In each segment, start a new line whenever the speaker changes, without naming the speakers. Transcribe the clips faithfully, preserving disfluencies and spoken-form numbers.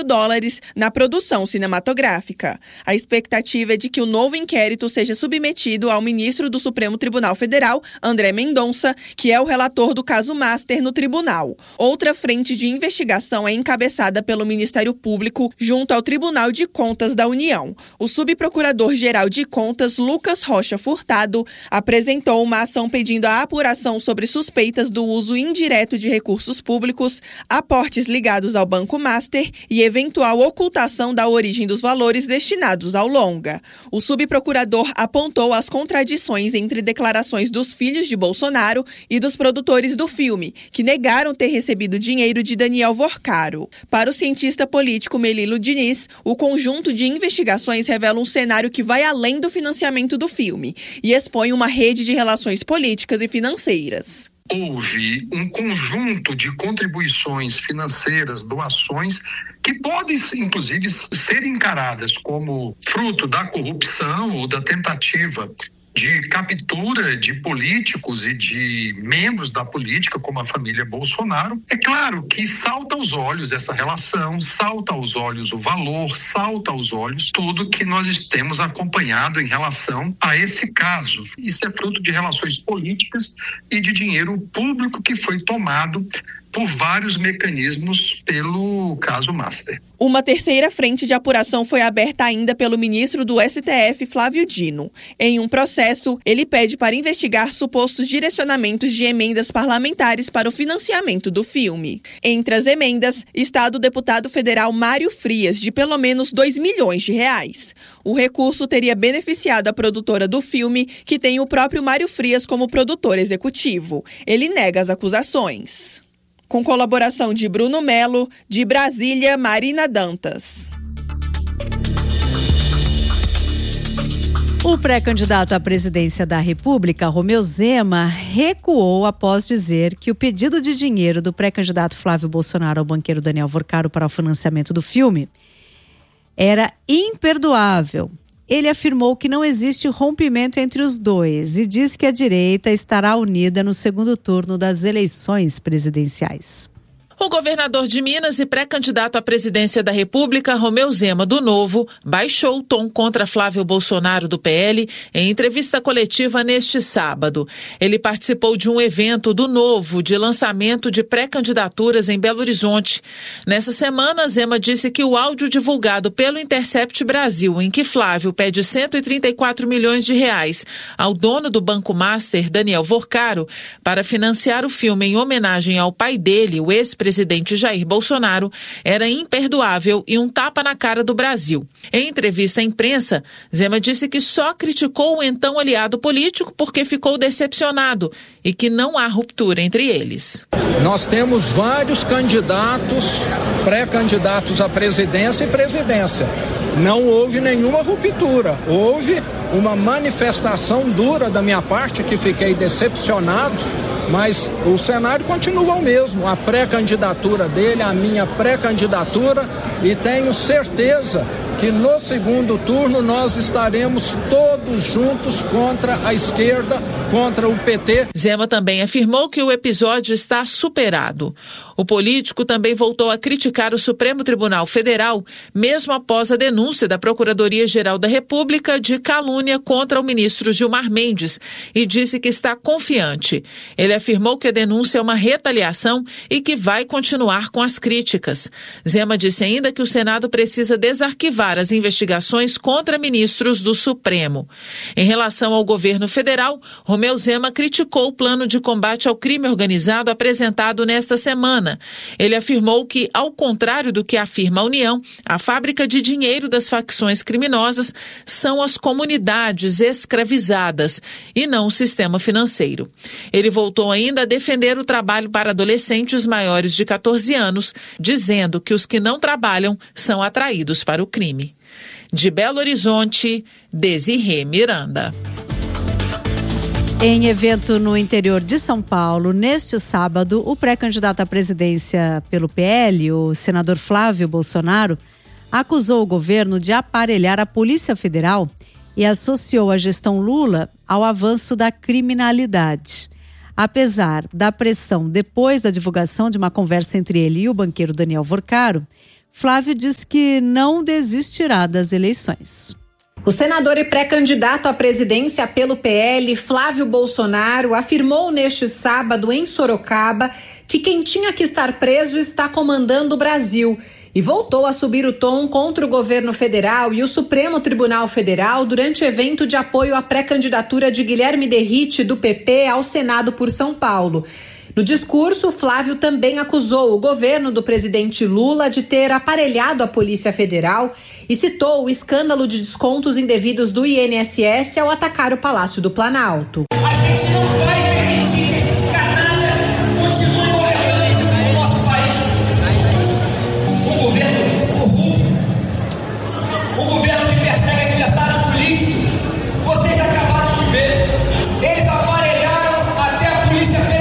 dólares na produção cinematográfica. A expectativa é de que o novo inquérito seja submetido ao ministro do Supremo Tribunal Federal, André Mendonça, que é o relator do caso Master no tribunal. Outra frente de investigação é encabeçada pelo Ministério Público junto ao Tribunal de Contas da União. O subprocurador-geral de Contas, Lucas Rocha Furtado, apresentou uma ação pedindo a apuração sobre suspeitas do uso indireto de recursos públicos, aportes ligados ao Banco Master e eventual ocultação da origem dos valores destinados ao longa. O subprocurador apontou as contradições entre declarações dos filhos de Bolsonaro e dos produtores do filme, que negaram ter recebido dinheiro de Daniel Vorcaro. Para o cientista político Melilo Diniz, o conjunto de investigações revela um cenário que vai além do financiamento do filme e expõe uma rede de relações políticas e financeiras.
Houve um conjunto de contribuições financeiras, doações, que podem, inclusive, ser encaradas como fruto da corrupção ou da tentativa de captura de políticos e de membros da política, como a família Bolsonaro. É claro que salta aos olhos essa relação, salta aos olhos o valor, salta aos olhos tudo que nós temos acompanhado em relação a esse caso. Isso é fruto de relações políticas e de dinheiro público que foi tomado por vários mecanismos pelo caso Master.
Uma terceira frente de apuração foi aberta ainda pelo ministro do S T F, Flávio Dino. Em um processo, ele pede para investigar supostos direcionamentos de emendas parlamentares para o financiamento do filme. Entre as emendas está a do deputado federal Mário Frias, de pelo menos dois milhões de reais. O recurso teria beneficiado a produtora do filme, que tem o próprio Mário Frias como produtor executivo. Ele nega as acusações. Com colaboração de Bruno Melo, de Brasília, Marina Dantas.
O pré-candidato à presidência da República, Romeu Zema, recuou após dizer que o pedido de dinheiro do pré-candidato Flávio Bolsonaro ao banqueiro Daniel Vorcaro para o financiamento do filme era imperdoável. Ele afirmou que não existe rompimento entre os dois e disse que a direita estará unida no segundo turno das eleições presidenciais.
O governador de Minas e pré-candidato à presidência da República, Romeu Zema, do Novo, baixou o tom contra Flávio Bolsonaro, do P L, em entrevista coletiva neste sábado. Ele participou de um evento do Novo de lançamento de pré-candidaturas em Belo Horizonte. Nessa semana, Zema disse que o áudio divulgado pelo Intercept Brasil, em que Flávio pede cento e trinta e quatro milhões de reais ao dono do Banco Master, Daniel Vorcaro, para financiar o filme em homenagem ao pai dele, o ex-presidente presidente Jair Bolsonaro, era imperdoável e um tapa na cara do Brasil. Em entrevista à imprensa, Zema disse que só criticou o então aliado político porque ficou decepcionado e que não há ruptura entre eles.
Nós temos vários candidatos, pré-candidatos à presidência e presidência. Não houve nenhuma ruptura, houve uma manifestação dura da minha parte, que fiquei decepcionado, mas o cenário continua o mesmo, a pré-candidatura dele, a minha pré-candidatura, e tenho certeza que no segundo turno nós estaremos todos juntos contra a esquerda, contra o P T.
Zema também afirmou que o episódio está superado. O político também voltou a criticar o Supremo Tribunal Federal, mesmo após a denúncia da Procuradoria-Geral da República de calúnia contra o ministro Gilmar Mendes, e disse que está confiante. Ele afirmou que a denúncia é uma retaliação e que vai continuar com as críticas. Zema disse ainda que o Senado precisa desarquivar as investigações contra ministros do Supremo. Em relação ao governo federal, Romeu Zema criticou o plano de combate ao crime organizado apresentado nesta semana. Ele afirmou que, ao contrário do que afirma a União, a fábrica de dinheiro das facções criminosas são as comunidades escravizadas e não o sistema financeiro. Ele voltou ainda a defender o trabalho para adolescentes maiores de catorze anos, dizendo que os que não trabalham são atraídos para o crime. De Belo Horizonte, Desirê Miranda.
Em evento no interior de São Paulo, neste sábado, o pré-candidato à presidência pelo P L, o senador Flávio Bolsonaro, acusou o governo de aparelhar a Polícia Federal e associou a gestão Lula ao avanço da criminalidade. Apesar da pressão depois da divulgação de uma conversa entre ele e o banqueiro Daniel Vorcaro, Flávio diz que não desistirá das eleições.
O senador e pré-candidato à presidência pelo P L, Flávio Bolsonaro, afirmou neste sábado em Sorocaba que quem tinha que estar preso está comandando o Brasil e voltou a subir o tom contra o governo federal e o Supremo Tribunal Federal durante evento de apoio à pré-candidatura de Guilherme Derrite, do P P, ao Senado por São Paulo. No discurso, Flávio também acusou o governo do presidente Lula de ter aparelhado a Polícia Federal e citou o escândalo de descontos indevidos do I N S S ao atacar o Palácio do Planalto.
A gente não vai permitir que esses canalhas continuem governando o nosso país. Um governo corrupto, um governo que persegue adversários políticos. Vocês acabaram de ver. Eles aparelharam até a Polícia Federal.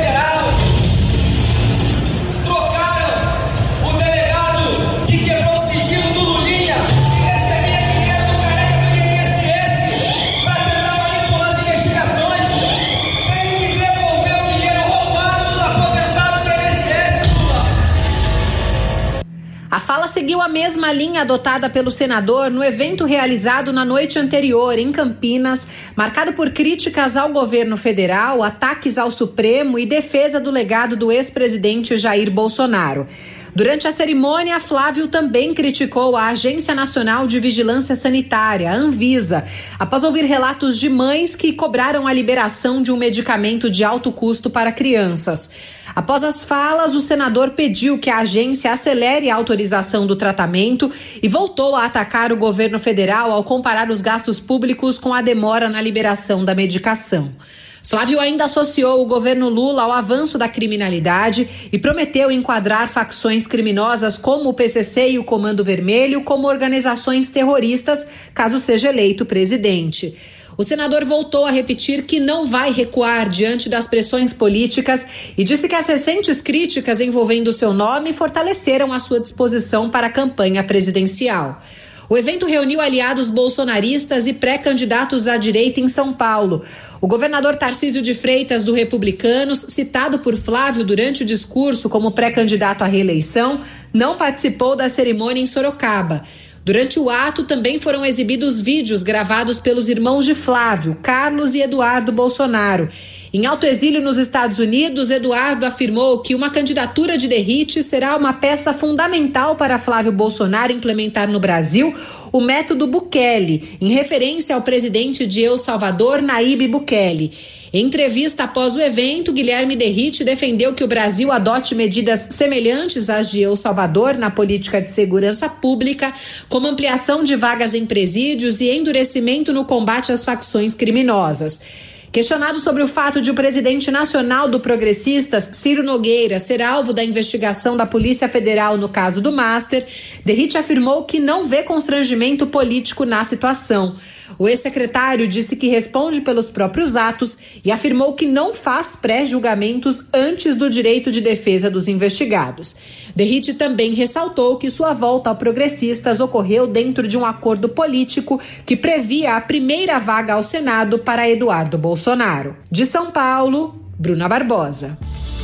A fala seguiu a mesma linha adotada pelo senador no evento realizado na noite anterior em Campinas, marcado por críticas ao governo federal, ataques ao Supremo e defesa do legado do ex-presidente Jair Bolsonaro. Durante a cerimônia, Flávio também criticou a Agência Nacional de Vigilância Sanitária, a Anvisa, após ouvir relatos de mães que cobraram a liberação de um medicamento de alto custo para crianças. Após as falas, o senador pediu que a agência acelere a autorização do tratamento e voltou a atacar o governo federal ao comparar os gastos públicos com a demora na liberação da medicação. Flávio ainda associou o governo Lula ao avanço da criminalidade e prometeu enquadrar facções criminosas como o P C C e o Comando Vermelho como organizações terroristas, caso seja eleito presidente. O senador voltou a repetir que não vai recuar diante das pressões políticas e disse que as recentes críticas envolvendo seu nome fortaleceram a sua disposição para a campanha presidencial. O evento reuniu aliados bolsonaristas e pré-candidatos à direita em São Paulo. O governador Tarcísio de Freitas, do Republicanos, citado por Flávio durante o discurso como pré-candidato à reeleição, não participou da cerimônia em Sorocaba. Durante o ato, também foram exibidos vídeos gravados pelos irmãos de Flávio, Carlos e Eduardo Bolsonaro. Em autoexílio nos Estados Unidos, Eduardo afirmou que uma candidatura de Derrite será uma peça fundamental para Flávio Bolsonaro implementar no Brasil o método Bukele, em referência ao presidente de El Salvador, Nayib Bukele. Em entrevista após o evento, Guilherme Derrite defendeu que o Brasil adote medidas semelhantes às de El Salvador na política de segurança pública, como ampliação de vagas em presídios e endurecimento no combate às facções criminosas. Questionado sobre o fato de o presidente nacional do Progressistas, Ciro Nogueira, ser alvo da investigação da Polícia Federal no caso do Master, Derrite afirmou que não vê constrangimento político na situação. O ex-secretário disse que responde pelos próprios atos e afirmou que não faz pré-julgamentos antes do direito de defesa dos investigados. Derrite também ressaltou que sua volta ao Progressistas ocorreu dentro de um acordo político que previa a primeira vaga ao Senado para Eduardo Bolsonaro. De São Paulo, Bruna Barbosa.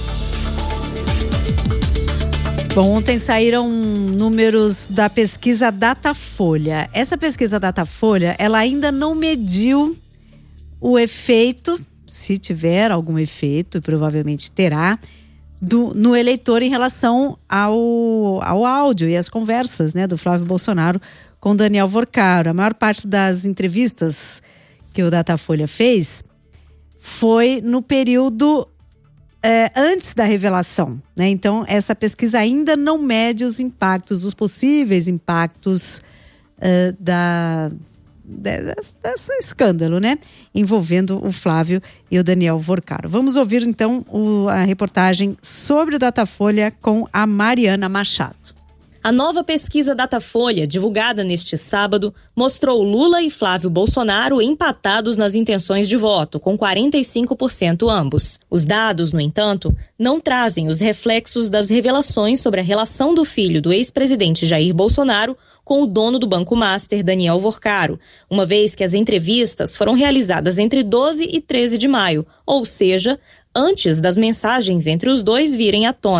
Bom, ontem saíram números da pesquisa Datafolha. Essa pesquisa Datafolha, ela ainda não mediu o efeito, se tiver algum efeito, e provavelmente terá, do, no eleitor em relação ao, ao áudio e às conversas, né, do Flávio Bolsonaro com Daniel Vorcaro. A maior parte das entrevistas que o Datafolha fez foi no período É, antes da revelação, né? Então, essa pesquisa ainda não mede os impactos, os possíveis impactos uh, da, de, desse escândalo, né? Envolvendo o Flávio e o Daniel Vorcaro. Vamos ouvir, então, o, a reportagem sobre o Datafolha com a Mariana Machado.
A nova pesquisa Datafolha, divulgada neste sábado, mostrou Lula e Flávio Bolsonaro empatados nas intenções de voto, com quarenta e cinco por cento ambos. Os dados, no entanto, não trazem os reflexos das revelações sobre a relação do filho do ex-presidente Jair Bolsonaro com o dono do Banco Master, Daniel Vorcaro, uma vez que as entrevistas foram realizadas entre doze e treze de maio, ou seja, antes das mensagens entre os dois virem à tona.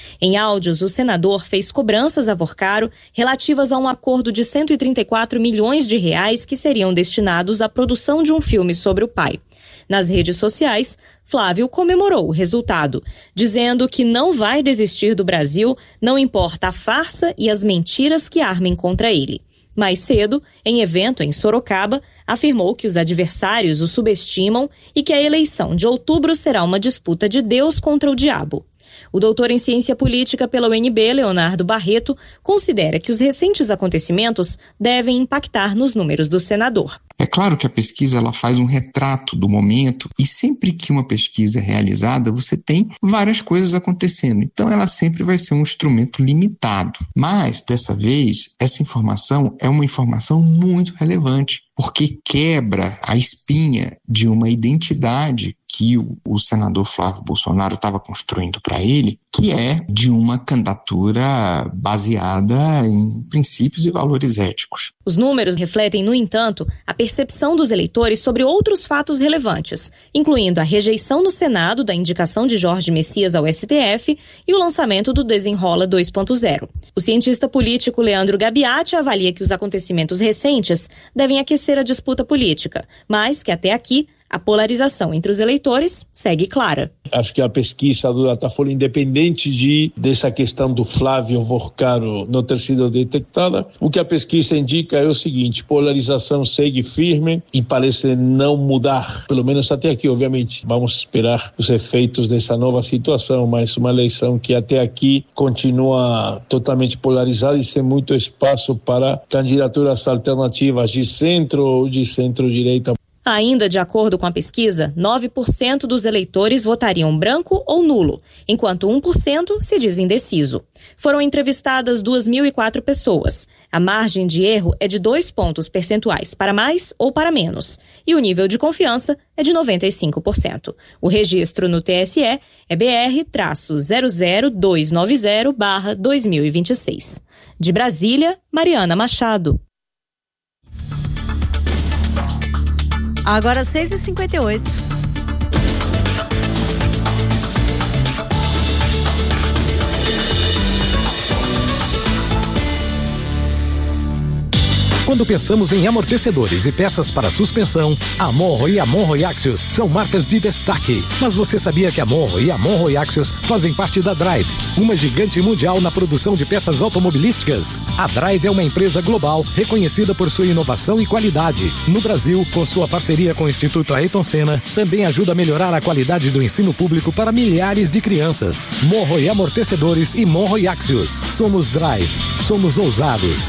Em áudios, o senador fez cobranças a Vorcaro relativas a um acordo de cento e trinta e quatro milhões de reais que seriam destinados à produção de um filme sobre o pai. Nas redes sociais, Flávio comemorou o resultado, dizendo que não vai desistir do Brasil, não importa a farsa e as mentiras que armem contra ele. Mais cedo, em evento em Sorocaba, afirmou que os adversários o subestimam e que a eleição de outubro será uma disputa de Deus contra o diabo. O doutor em ciência política pela U N B, Leonardo Barreto, considera que os recentes acontecimentos devem impactar nos números do senador.
É claro que a pesquisa ela faz um retrato do momento e sempre que uma pesquisa é realizada, você tem várias coisas acontecendo. Então, ela sempre vai ser um instrumento limitado. Mas, dessa vez, essa informação é uma informação muito relevante, porque quebra a espinha de uma identidade que o, o senador Flávio Bolsonaro estava construindo para ele, que é de uma candidatura baseada em princípios e valores éticos.
Os números refletem, no entanto, a percepção dos eleitores sobre outros fatos relevantes, incluindo a rejeição no Senado da indicação de Jorge Messias ao S T F e o lançamento do Desenrola dois ponto zero. O cientista político Leandro Gabiati avalia que os acontecimentos recentes devem aquecer a disputa política, mas que até aqui a polarização entre os eleitores segue clara.
Acho que a pesquisa do Datafolha, independente de, dessa questão do Flávio Vorcaro não ter sido detectada, o que a pesquisa indica é o seguinte: polarização segue firme e parece não mudar, pelo menos até aqui, obviamente. Vamos esperar os efeitos dessa nova situação, mas uma eleição que até aqui continua totalmente polarizada e sem muito espaço para candidaturas alternativas de centro ou de centro-direita.
Ainda de acordo com a pesquisa, nove por cento dos eleitores votariam branco ou nulo, enquanto um por cento se diz indeciso. Foram entrevistadas duas mil e quatro pessoas. A margem de erro é de dois pontos percentuais para mais ou para menos, e o nível de confiança é de noventa e cinco por cento. O registro no T S E é B R zero zero dois nove zero barra dois mil e vinte e seis. De Brasília, Mariana Machado.
Agora seis e cinquenta e oito.
Quando pensamos em amortecedores e peças para suspensão, a Monro e a Monro Axios são marcas de destaque. Mas você sabia que a Monro e a Monro Axios fazem parte da Drive, uma gigante mundial na produção de peças automobilísticas? A Drive é uma empresa global reconhecida por sua inovação e qualidade. No Brasil, com sua parceria com o Instituto Ayrton Senna, também ajuda a melhorar a qualidade do ensino público para milhares de crianças. Monro e Amortecedores e Monro Axios. Somos Drive. Somos ousados.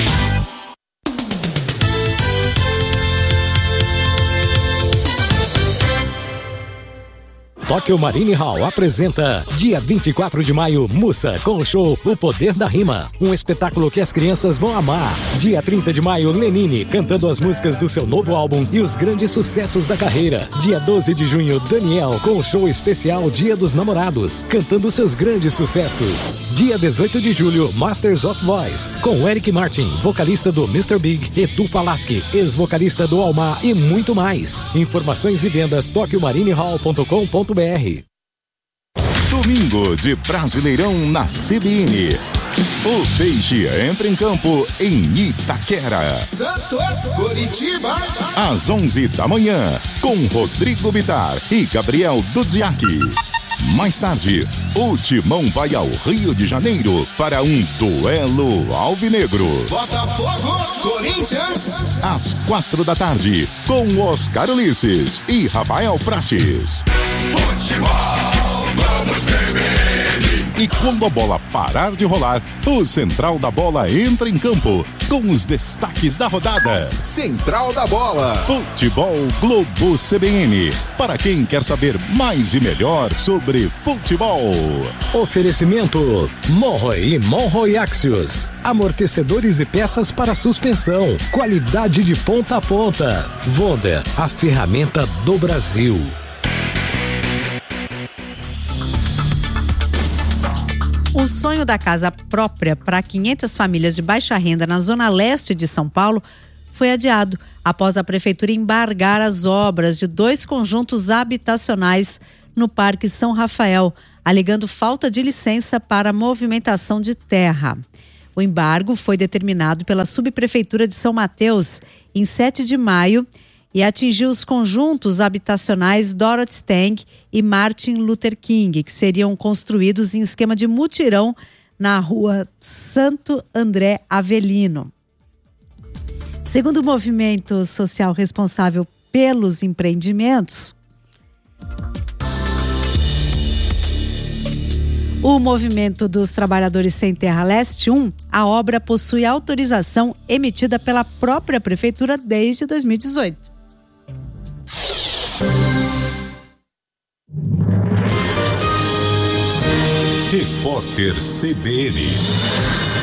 Tóquio Marine Hall apresenta dia vinte e quatro de maio, Mussa com o show O Poder da Rima, um espetáculo que as crianças vão amar. Dia trinta de maio, Lenine cantando as músicas do seu novo álbum e os grandes sucessos da carreira. Dia doze de junho, Daniel com o show especial Dia dos Namorados, cantando seus grandes sucessos. Dia dezoito de julho, Masters of Voice com Eric Martin, vocalista do mister Big, Edu Falaschi, ex-vocalista do Almar e muito mais. Informações e vendas tóquio marine hall ponto com ponto br.
Domingo de Brasileirão na C B N. O Peixe entra em campo em Itaquera.
Santos, Curitiba.
Às onze da manhã, com Rodrigo Bitar e Gabriel Dudziak. Mais tarde, o Timão vai ao Rio de Janeiro para um duelo alvinegro.
Botafogo, Corinthians.
Às quatro da tarde, com Oscar Ulisses e Rafael Prates.
Futebol, vamos C B N.
E quando a bola parar de rolar, o Central da Bola entra em campo com os destaques da rodada.
Central da Bola.
Futebol Globo C B N. Para quem quer saber mais e melhor sobre futebol.
Oferecimento Monro e Monro Axios. Amortecedores e peças para suspensão. Qualidade de ponta a ponta. Wonder, a ferramenta do Brasil.
O sonho da casa própria para quinhentas famílias de baixa renda na zona leste de São Paulo foi adiado após a prefeitura embargar as obras de dois conjuntos habitacionais no Parque São Rafael, alegando falta de licença para movimentação de terra. O embargo foi determinado pela Subprefeitura de São Mateus em sete de maio e atingiu os conjuntos habitacionais Dorothy Stang e Martin Luther King, que seriam construídos em esquema de mutirão na rua Santo André Avelino. Segundo o movimento social responsável pelos empreendimentos, o Movimento dos Trabalhadores Sem Terra Leste um, a obra possui autorização emitida pela própria prefeitura desde dois mil e dezoito.
Repórter C B N.